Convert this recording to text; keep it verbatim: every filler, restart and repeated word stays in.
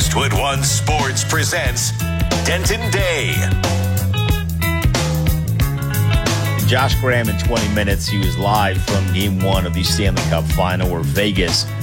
Westwood One Sports presents Denton Day. Josh Graham in twenty minutes. He was live from game one of the Stanley Cup final where Vegas